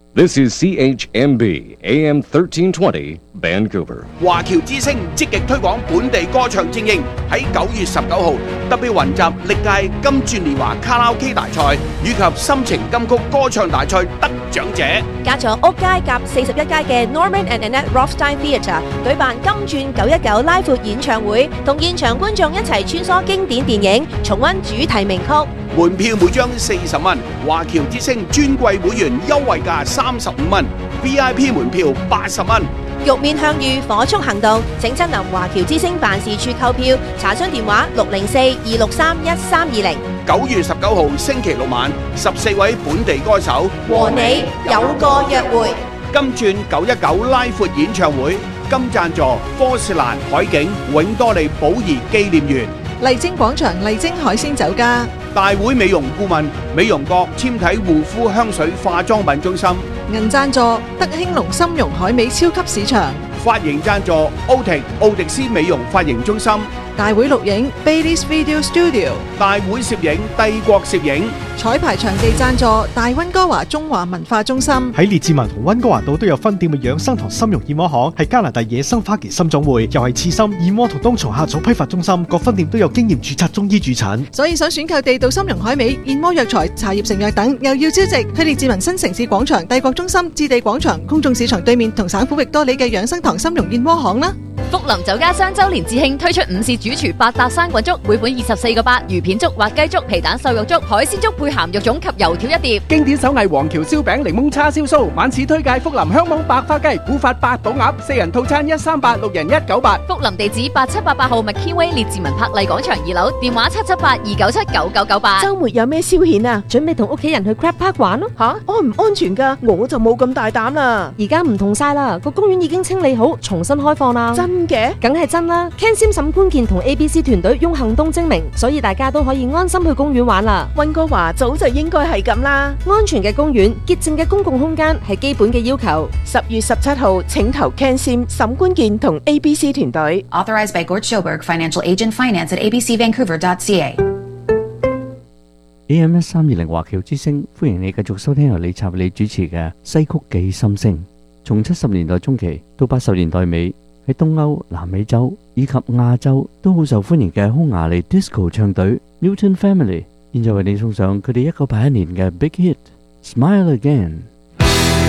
This is CHMB AM 1320 Vancouver。 華僑之聲積極推廣本地歌唱精英，喺9月19號特別雲集歷屆金鑽年華卡拉 OK 大賽以及心情金曲歌唱大賽得獎者， 加咗屋街及41街嘅 Norman and Annette Rothstein Theatre 舉辦金鑽919拉闊演唱會，同現場觀眾一齊穿梭經典電影，重溫主題名曲。 門票每張40蚊，華僑之聲尊貴會員優惠價35蚊 ，VIP 門票80蚊。 玉面向隅，火速行動！請親臨華僑之聲辦事處購票，查詢電話604-263-1320。 9月19號星期六晚，14位本地歌手和你有個約會。 金鑽919拉闊演唱會，金贊助科士蘭海景永多利寶儀紀念園。 麗晶廣場麗晶海鮮酒家， 大會美容顧問美容閣纖體護膚香水化妝品中心， 銀贊助德興隆參茸海味超級市場， 髮型贊助奧迪斯美容髮型中心， 大會錄影 Baileys Video Studio， 大會攝影帝國攝影， 彩排場地贊助大溫哥華中華文化中心。 喺列治文同溫哥華島都有分店嘅養生堂參茸燕窩行，係加拿大野生花旗參種會，又係刺參燕窩同冬蟲夏草批發中心，各分店都有經驗註冊中醫主診， 所以想選購地道參茸海味、燕窩藥材、茶葉成藥等，又要招值，去列治文新城市廣場、帝國中心、置地廣場、公眾市場對面同省府域多里嘅養生堂參茸燕窩行啦。 福林酒家雙週年致慶推出午市主廚八達山滾粥，每本24個8，魚片粥、滑雞粥、皮蛋瘦肉粥、海鮮粥配鹹肉粽及油條一碟。 經典手藝黃橋燒餅、檸檬叉燒酥，晚市推介福林香網白花雞、古法八寶鴨，4人套餐138，6人198。 福林地址8788號麥堅威列治文柏麗廣場2樓，電話778-297-9998。 週末有咩消遣啊？準備同屋企人去 Crab Park 玩咯。安唔安全㗎？我就冇咁大膽啦。 而家唔同晒啦，個公園已經清理好，重新開放啦。 真嘅？ 梗係真啦 ！Ken Sim 沈觀健同 ABC 團隊用行動證明，所以大家都可以安心去公園玩啦。 溫哥華早就應該係咁啦。 安全嘅公園、潔淨嘅公共空間係基本嘅要求。 10月17號請投 Ken Sim 沈觀健同 ABC 團隊。 Authorized by Gord Schilberg, Financial Agent, Finance at abcvancouver.ca。 AM 1320華僑之聲，歡迎你繼續收聽由李察為你主持嘅西曲記心聲。從70年代中期到80年代尾，喺東歐、南美洲以及亞洲都好受歡迎嘅匈牙利 disco 唱隊 Newton Family， 現在為你送上佢哋1981年嘅 Big Hit Smile Again。